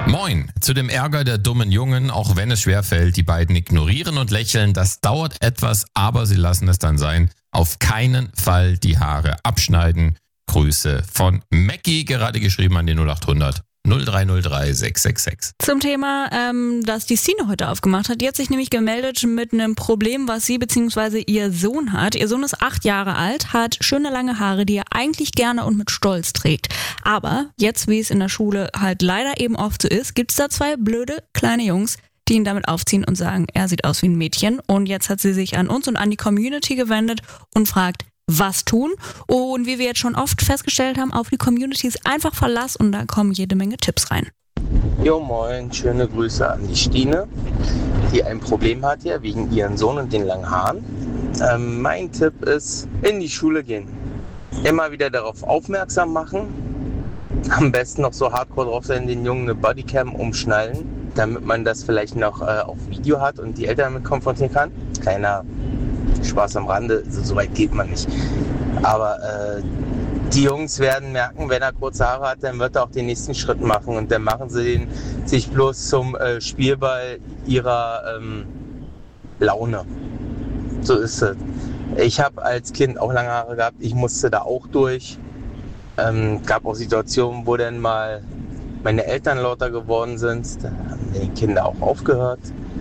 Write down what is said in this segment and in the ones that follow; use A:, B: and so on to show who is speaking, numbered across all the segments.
A: Moin! Zu dem Ärger der dummen Jungen, auch wenn es schwerfällt, die beiden ignorieren und lächeln. Das dauert etwas, aber sie lassen es dann sein. Auf keinen Fall die Haare abschneiden. Grüße von Mackie, gerade geschrieben an die 0800 0303 666.
B: Zum Thema, das die Stine heute aufgemacht hat. Die hat sich nämlich gemeldet mit einem Problem, was sie bzw. ihr Sohn hat. Ihr Sohn ist 8 Jahre alt, hat schöne lange Haare, die er eigentlich gerne und mit Stolz trägt. Aber jetzt, wie es in der Schule halt leider eben oft so ist, gibt es da 2 blöde kleine Jungs, die ihn damit aufziehen und sagen, er sieht aus wie ein Mädchen. Und jetzt hat sie sich an uns und an die Community gewendet und fragt, was tun? Und wie wir jetzt schon oft festgestellt haben, auf die Community ist einfach Verlass und da kommen jede Menge Tipps rein.
C: Jo moin, schöne Grüße an die Stine, die ein Problem hat hier wegen ihren Sohn und den langen Haaren. Mein Tipp ist, in die Schule gehen. Immer wieder darauf aufmerksam machen. Am besten noch so hardcore drauf sein, den Jungen eine Bodycam umschnallen, damit man das vielleicht noch auf Video hat und die Eltern damit konfrontieren kann. Kleiner Spaß am Rande, so weit geht man nicht. Aber die Jungs werden merken, wenn er kurze Haare hat, dann wird er auch den nächsten Schritt machen. Und dann machen sie sich bloß zum Spielball ihrer Laune. So ist es. Ich habe als Kind auch lange Haare gehabt, ich musste da auch durch. Gab auch Situationen, wo dann mal meine Eltern lauter geworden sind. Da haben die Kinder auch aufgehört.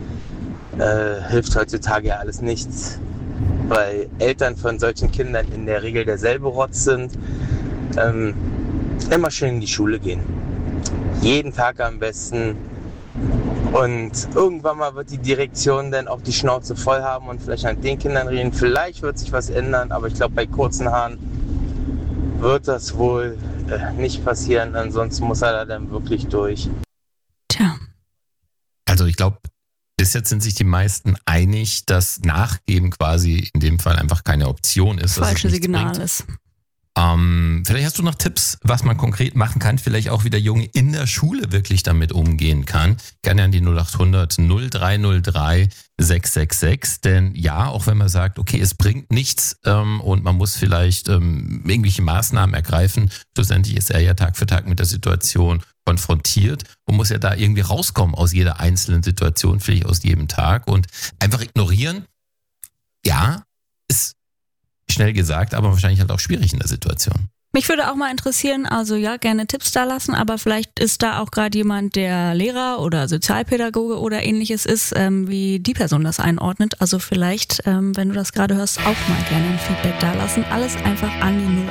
C: Hilft heutzutage ja alles nichts, weil Eltern von solchen Kindern in der Regel derselbe Rotz sind. Immer schön in die Schule gehen. Jeden Tag am besten. Und irgendwann mal wird die Direktion dann auch die Schnauze voll haben und vielleicht an den Kindern reden. Vielleicht wird sich was ändern, aber ich glaube, bei kurzen Haaren wird das wohl nicht passieren. Ansonsten muss er da dann wirklich durch.
B: Tja.
A: Also ich glaube, bis jetzt sind sich die meisten einig, dass Nachgeben quasi in dem Fall einfach keine Option ist.
B: Falsche Signal ist.
A: Vielleicht hast du noch Tipps, was man konkret machen kann, vielleicht auch wie der Junge in der Schule wirklich damit umgehen kann. Gerne an die 0800 0303 666. Denn ja, auch wenn man sagt, okay, es bringt nichts und man muss vielleicht irgendwelche Maßnahmen ergreifen, schlussendlich ist er ja Tag für Tag mit der Situation konfrontiert und muss ja da irgendwie rauskommen aus jeder einzelnen Situation, vielleicht aus jedem Tag und einfach ignorieren. Ja, ist schnell gesagt, aber wahrscheinlich halt auch schwierig in der Situation.
B: Mich würde auch mal interessieren, also ja, gerne Tipps da lassen, aber vielleicht ist da auch gerade jemand, der Lehrer oder Sozialpädagoge oder ähnliches ist, wie die Person das einordnet. Also vielleicht, wenn du das gerade hörst, auch mal gerne ein Feedback da lassen. Alles einfach an die